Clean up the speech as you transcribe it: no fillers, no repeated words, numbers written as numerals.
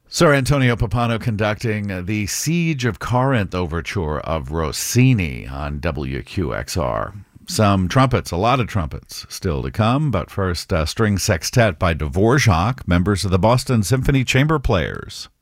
Sir Antonio Pappano conducting the Siege of Corinth overture of Rossini on WQXR. Some trumpets, a lot of trumpets still to come, but first, string sextet by Dvorak, members of the Boston Symphony Chamber Players.